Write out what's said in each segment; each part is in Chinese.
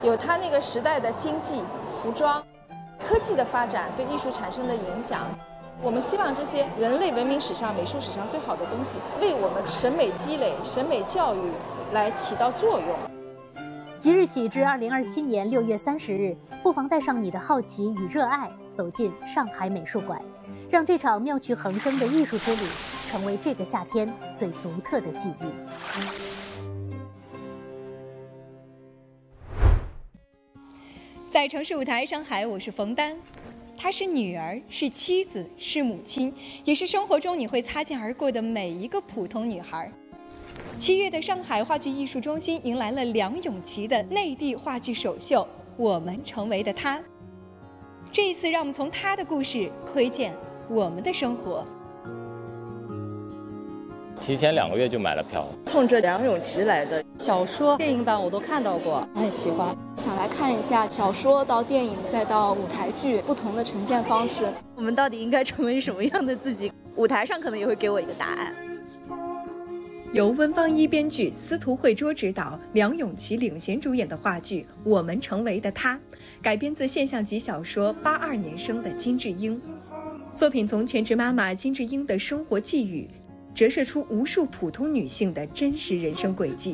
有它那个时代的经济、服装、科技的发展对艺术产生的影响。我们希望这些人类文明史上、美术史上最好的东西，为我们审美积累、审美教育来起到作用。 即日起至2027年6月30日，不妨带上你的好奇与热爱，走进上海美术馆，让这场妙趣横生的艺术之旅成为这个夏天最独特的记忆。 在城市舞台上海，我是冯丹，她是女儿，是妻子，是母亲，也是生活中你会擦肩而过的每一个普通女孩。7月的上海话剧艺术中心迎来了梁咏琪的内地话剧首秀《我们成为的她》。这一次，让我们从她的故事窥见我们的生活。 提前2个月就买了票， 冲着梁咏琪来的。 小说、电影版我都看到过，很喜欢，想来看一下小说到电影再到舞台剧不同的呈现方式。 我们到底应该成为什么样的自己？舞台上可能也会给我一个答案。 由温芳一编剧，司徒慧卓执导，梁咏琪领衔主演的话剧《我们成为的她》，改编自现象级小说82年生的金智英。作品从全职妈妈金智英的生活际遇，折射出无数普通女性的真实人生轨迹。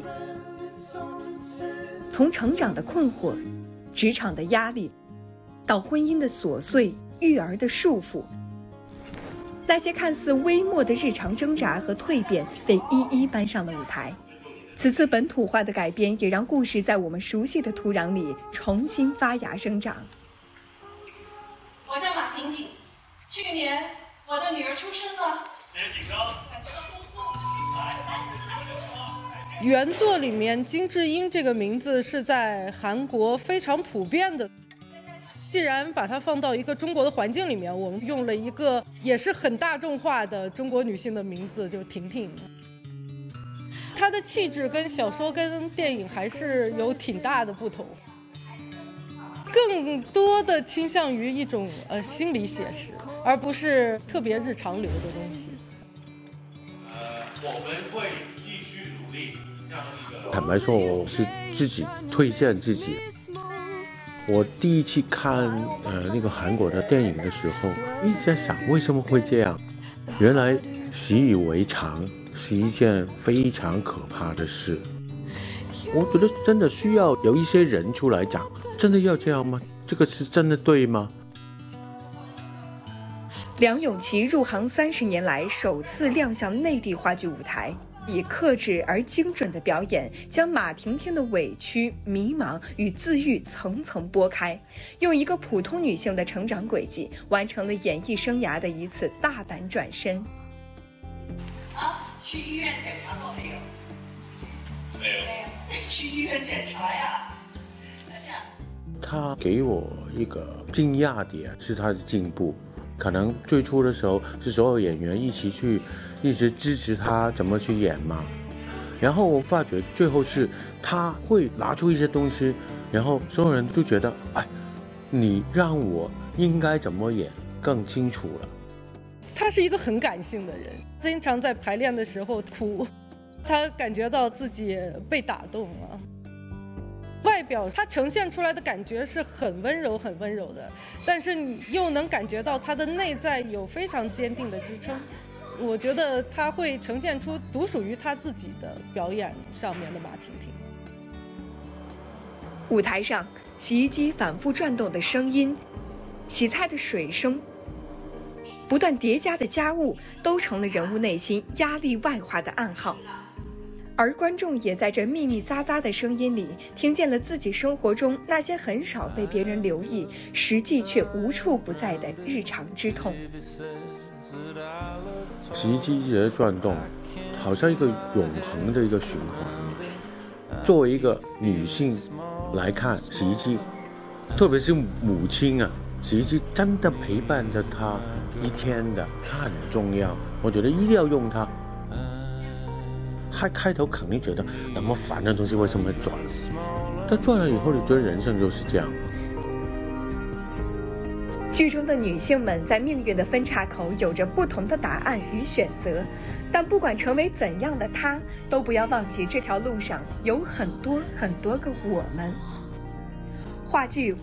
从成长的困惑、职场的压力，到婚姻的琐碎、育儿的束缚，那些看似微末的日常挣扎和蜕变被一一搬上了舞台。此次本土化的改编也让故事在我们熟悉的土壤里重新发芽生长。 我叫马婷婷，去年我的女儿出生了。 别紧张， 感觉到丰富我就心起来。 原作里面金智英这个名字是在韩国非常普遍的，既然把它放到一个中国的环境里面，我们用了一个也是很大众化的中国女性的名字，就是婷婷。她的气质跟小说跟电影还是有挺大的不同，更多的倾向于一种心理写实，而不是特别日常流的东西。 我们会继续努力。 坦白说，我是自己推荐自己。我第一次看那个韩国的电影的时候，一直在想为什么会这样。原来习以为常是一件非常可怕的事。我觉得真的需要有一些人出来讲，真的要这样吗？这个是真的对吗？ 梁咏琪入行30年来首次亮相内地话剧舞台，以克制而精准的表演，将马婷婷的委屈、迷茫与自愈层层剥开，用一个普通女性的成长轨迹，完成了演艺生涯的一次大胆转身。 去医院检查过没有？ 没有。 去医院检查呀。 他给我一个惊讶点是他的进步。可能最初的时候是所有演员一直支持他怎么去演嘛，然后我发觉最后是他会拿出一些东西，然后所有人都觉得，哎，你让我应该怎么演更清楚了。 他是一个很感性的人，经常在排练的时候哭，他感觉到自己被打动了。外表他呈现出来的感觉是很温柔很温柔的，但是你又能感觉到他的内在有非常坚定的支撑。我觉得他会呈现出独属于他自己的表演上面的马婷婷。 舞台上，洗衣机反复转动的声音，洗菜的水声，不断叠加的家务，都成了人物内心压力外化的暗号。而观众也在这密密匝匝的声音里，听见了自己生活中那些很少被别人留意，实际却无处不在的日常之痛。 洗衣机一直在转动，好像一个永恒的一个循环嘛。作为一个女性来看，洗衣机，特别是母亲啊，洗衣机真的陪伴着她一天的，它很重要。我觉得一定要用它。开头肯定觉得那么烦的东西为什么会转，但转了以后，你觉得人生就是这样。 剧中的女性们在命运的分岔口有着不同的答案与选择，但不管成为怎样的她，都不要忘记这条路上有很多很多个我们。 话剧